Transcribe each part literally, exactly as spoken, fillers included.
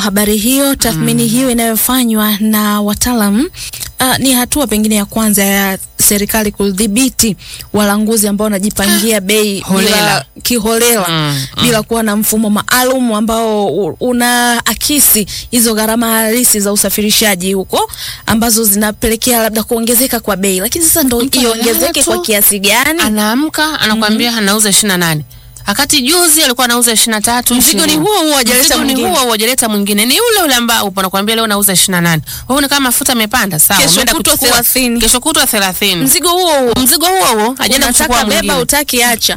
Habari hiyo, tathmini mm. hiyo inayofanywa na wataalamu uh, ni hatua pengine ya kwanza ya serikali kudhibiti walanguzi ambao wanajipangia bei bila kiholela mm. bila kuwa na mfumo maalum ambao una akisi hizo gharama halisi za usafirishaji huko ambazo zinapelekea labda kuongezeka kwa bei. Lakini sasa ndio iongezeke kwa kiasi gani? Anaamka anakuambia mm -hmm. anauza ishirini na nane. Wakati juzi alikuwa anauza ishirini na tatu. Mzigo ni huo huo, hajaleta mwingine. Huo huo hajaleta mwingine. Ni ule ule ambao upo nakwambia leo nauza ishirini na nane. Wewe kama mafuta yamepanda sawa, umeenda kuchukua thelathini. Kesho kutwa thelathini. Mzigo huo huo. Mzigo huo huo hajaenda kuchukua mwingine. Beba utaki acha.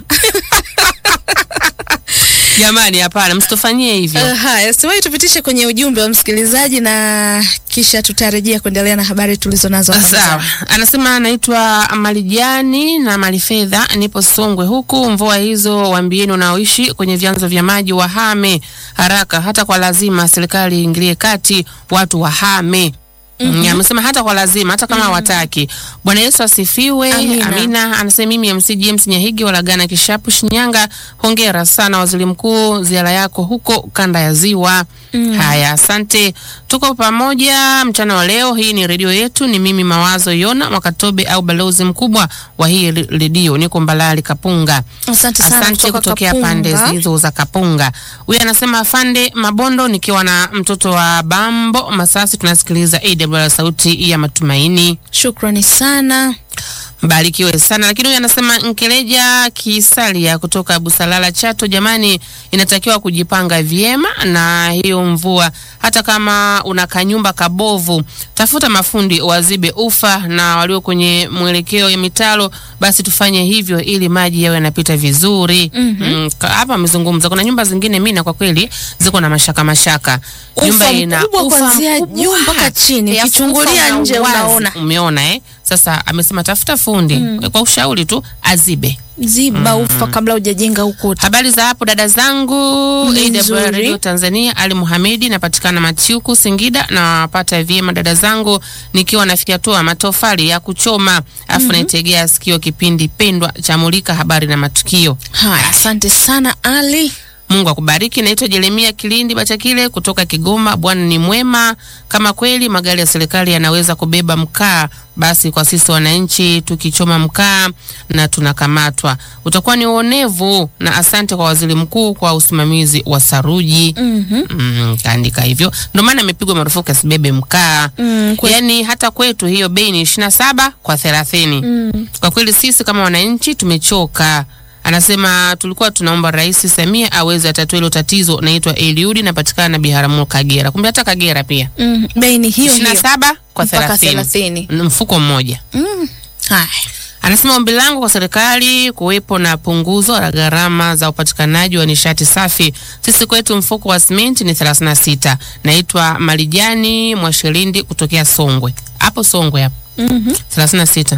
Jamani hapana, msitofanyie hivyo. Uh, haya, siwahi tupitishe kwenye ujumbe wa msikilizaji na kisha tutarejea kuendelea na habari tulizonazo hapa. Sawa. Anasema anaitwa Malijani na Malifedha, nipo Songwe huku. Mvua hizo waambieni unaoishi kwenye vyanzo vya maji wahame haraka, hata kwa lazima serikali ingilie kati watu wahame. Mm -hmm. Amesema hata kwa lazima, hata kama hawataki. Mm -hmm. Bwana Yesu asifiwe. Amina. Amina. Anasema mimi M C James Nyahigi wala Gana Kishapu Shinyanga, hongera sana waziri mkuu, ziara yako huko kanda ya Ziwa. Mm -hmm. Haya, asante. Tuko pamoja mchana wa leo. Hii ni redio yetu, ni mimi Mawazo Yona Mwakatobe au balozi mkubwa wa hii redio, niko Mbalali Kapunga. Asante sana. Asante kutokea pande hizo za Kapunga. Huyu anasema afande Mabondo, nikiwa na mtoto wa Bambo Masasi, tunasikiliza A W R sauti ya matumaini. Shukrani sana. Mbarikiwe sana. Lakini huyu anasema Nkeleja Kisalia kutoka Busalala Chato, jamani inatakiwa kujipanga vyema na hiyo mvua. Hata kama una kanyumba kabovu, tafuta mafundi wazibe ufa, na walio kwenye mwelekeo ya mitalo basi tufanye hivyo ili maji yawe yanapita vizuri. Mm -hmm. mm, hapa amezungumza kuna nyumba zingine mimi na kwa kweli ziko na mashaka mashaka. Ufa nyumba ina ufa kuanzia juu mpaka chini, kichungulia nje unaona. Umeona eh? Sasa amesema tafuta fundi mm. kwa ushauri tu azibe ziba mm. ufa kabla hujajenga ukuta. Habari za hapo dada zangu A W R Radio Tanzania, Ali Muhamedi, napatikana Matiuku Singida, na wapata vyema dada zangu nikiwa nafikia tu matofali ya kuchoma afu mm -hmm. naitegea sikio kipindi pendwa cha Mulika habari na matukio. Haya, asante sana Ali. Mungu akubariki. Naitwa Jeremia Kilindi Bachakile kutoka Kigoma. Bwana ni mwema. Kama kweli magari ya serikali yanaweza kubeba mkaa, basi kwa sisi wananchi tukichoma mkaa na tunakamatwa utakuwa ni uonevu. Na asante kwa waziri mkuu kwa usimamizi wa saruji. Mhm. Mm, kaandika hivyo. Ndio maana amepigwa marufuku asibebe mkaa. Mm, yaani hata kwetu hiyo bei ni ishirini na saba kwa thelathini. Mm. Kwa kweli sisi kama wananchi tumechoka. Anasema tulikuwa tunaomba Rais Samia aweze atatue hilo tatizo. Naitwa Eliudi, napatikana na Biharamulo Kagera. Kumbe hata Kagera pia. Mm, bei ni hiyo hiyo. ishirini na saba kwa thelathini. Mfuko mmoja. Mm. Hai. Anasema ombi langu kwa serikali kuwepo na punguzo la gharama za upatikanaji wa nishati safi. Sisi kwetu mfuko wa simenti ni thelathini na sita. Naitwa Malijani Mwashilindi kutokea Songwe. Hapo Songwe hapo. Mhm. Mm thelathini na sita.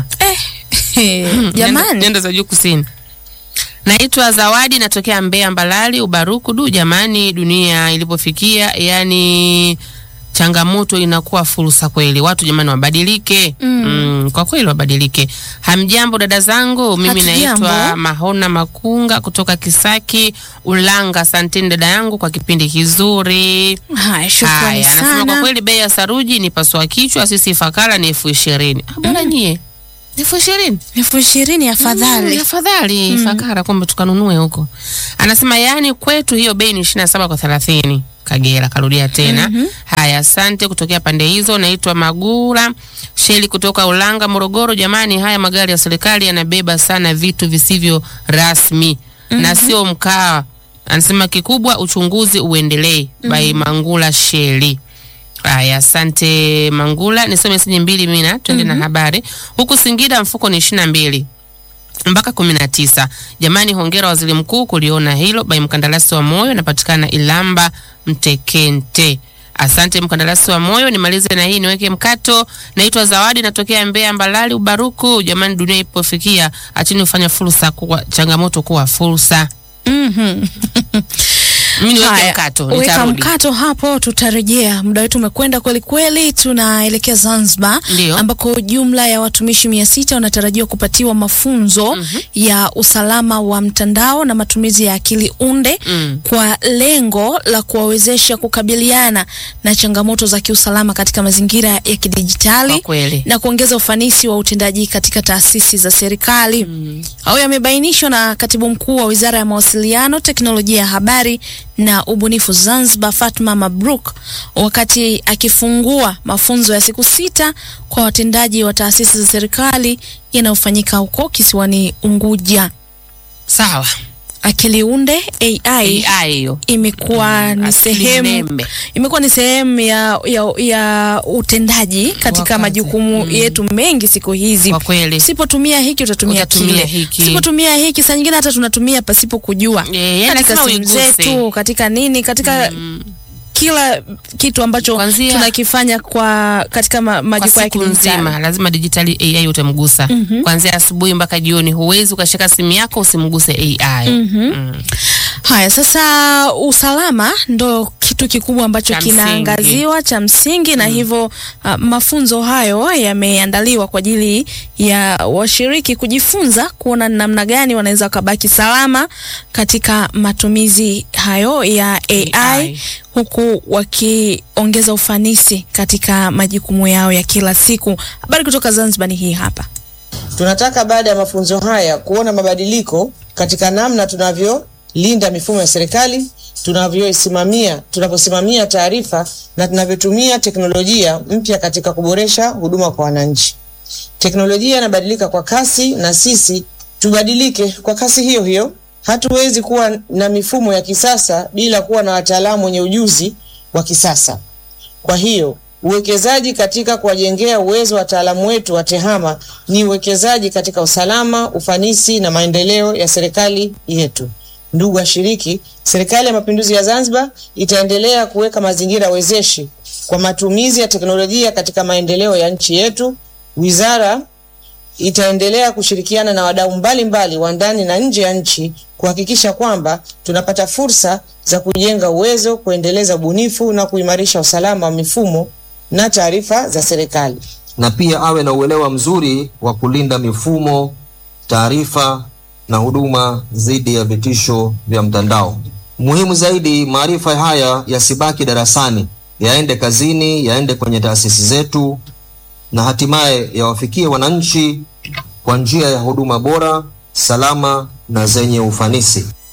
Eh. Jamani. Nenda za juu kusini. Naitwa Zawadi, natokea Mbeya Mbalali Ubaruku. Du jamani, dunia ilipofikia, yani changamoto inakuwa fursa kweli. Watu jamani wabadilike. Mm. Mm, kwa kweli wabadilike. Hamjambo dada zangu, mimi naitwa Mahona Makunga kutoka Kisaki Ulanga. Asante dada yangu kwa kipindi kizuri. Hai, shukrani sana. Anasema kwa kweli bei ya saruji ni paswa kichwa, sisi Ifakara ni elfu ishirini. Bora mm. nyie elfu ishirini. elfu ishirini afadhali. Mm, afadhali mm. Ifakara kwamba tukanunue huko. Anasema yani kwetu hiyo bei ni ishirini na saba kwa thelathini. Kagera karudia tena. Mm -hmm. Haya, asante kutokea pande hizo. Naitwa Magura Sheli kutoka Ulanga Morogoro. Jamani haya magari ya serikali yanabeba sana vitu visivyo rasmi. Mm -hmm. na sio mkaa. Anasema kikubwa uchunguzi uendelee. Mm -hmm. By Mangula Sheli. Aya, asante Mangula. Nisome message mbili mimi na twende mm -hmm. na habari. Huku Singida mfuko ni ishirini na mbili mpaka kumi na tisa. Jamani hongera waziri mkuu kuliona hilo. By Mkandarasi wa Moyo, napatikana Ilamba Mtekente. Asante Mkandarasi wa Moyo. Nimalize na hii niweke mkato. Naitwa Zawadi, natokea Mbeya Mbalali Ubaruku. Jamani dunia ipofikia, achini ufanya fursa kuwa changamoto kuwa fursa. Mhm. Mimi niweke mkato, weka nitarudi. mkato hapo, tutarejea. Muda wetu umekwenda kweli kweli. Tunaelekea Zanzibar Ndio. ambako jumla ya watumishi mia sita wanatarajiwa kupatiwa mafunzo Mhm. ya usalama wa mtandao na matumizi ya akili unde Mm. kwa lengo la kuwawezesha kukabiliana na changamoto za kiusalama katika mazingira ya Kwa kidijitali kweli. na kuongeza ufanisi wa utendaji katika taasisi za serikali. Mm. Hayo yamebainishwa na Katibu Mkuu wa Wizara ya Mawasiliano, Teknolojia ya Habari na Ubunifu Zanzibar, Fatma Mabruk, wakati akifungua mafunzo ya siku sita kwa watendaji wa taasisi za serikali yanayofanyika huko kisiwani Unguja. Sawa. Akili unde A I, A I hiyo. imekuwa ni Akili sehemu mnembe. imekuwa ni sehemu ya, ya, ya utendaji katika Wakazi. majukumu Mm. yetu mengi siku hizi. Kwa kweli. Usipotumia hiki utatumia Utatumia kile. hiki. Usipotumia hiki saa nyingine hata tunatumia pasipo kujua. Eh, yani Katika lazima simu uiguse. zetu, katika nini, katika Mm. kila kitu ambacho Kwanzia- tunakifanya kwa katika ma, Kwa majukwaa ya siku kidijitali. nzima lazima digitali A I utamgusa. Mhm. Kuanzia asubuhi mpaka jioni, huwezi ukashika simu yako usimguse A I. Mhm. Mm. Haya, sasa usalama ndo kitu kikubwa ambacho Cha kinaangaziwa cha msingi, na hivyo uh, mafunzo hayo yameandaliwa kwa ajili ya washiriki kujifunza kuona namna gani wanaweza wakabaki salama katika matumizi hayo ya A I, A I. huku wakiongeza ufanisi katika majukumu yao ya kila siku. Habari kutoka Zanzibar ni hii hapa. Tunataka baada ya mafunzo haya kuona mabadiliko katika namna tunavyolinda mifumo ya serikali, tunavyoisimamia, tunavyosimamia taarifa na tunavyotumia teknolojia mpya katika kuboresha huduma kwa wananchi. Teknolojia inabadilika kwa kasi na sisi tubadilike kwa kasi hiyo hiyo. Hatuwezi kuwa na mifumo ya kisasa bila kuwa na wataalamu wenye ujuzi wa kisasa. Kwa hiyo uwekezaji katika kuwajengea uwezo wa wataalamu wetu wa TEHAMA ni uwekezaji katika usalama, ufanisi na maendeleo ya serikali yetu. Ndugu washiriki, Serikali ya Mapinduzi ya Zanzibar itaendelea kuweka mazingira wezeshi kwa matumizi ya teknolojia katika maendeleo ya nchi yetu. Wizara itaendelea kushirikiana na wadau mbalimbali wa ndani na nje ya nchi kuhakikisha kwamba tunapata fursa za kujenga uwezo, kuendeleza ubunifu na kuimarisha usalama wa mifumo na taarifa za serikali. Na pia awe na uelewa mzuri wa kulinda mifumo, taarifa na huduma dhidi ya vitisho vya mtandao. Muhimu zaidi, maarifa haya yasibaki darasani, yaende kazini, yaende kwenye taasisi zetu na hatimaye yawafikie wananchi kwa njia ya huduma bora, salama na zenye ufanisi.